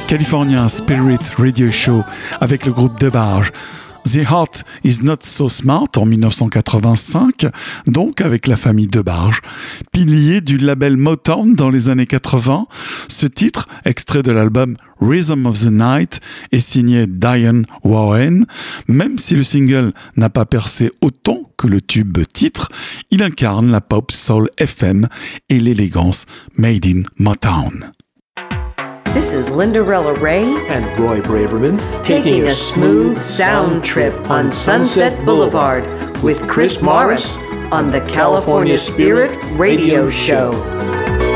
California Spirit Radio Show avec le groupe DeBarge. The Heart is Not So Smart en 1985, donc avec la famille DeBarge. Pilier du label Motown dans les années 80, ce titre, extrait de l'album Rhythm of the Night, est signé Diane Warren. Même si le single n'a pas percé autant que le tube titre, il incarne la pop soul FM et l'élégance made in Motown. This is Lindarella Ray and Roy Braverman taking a smooth sound trip on Sunset Boulevard with Chris Morris on the California Spirit Radio Show.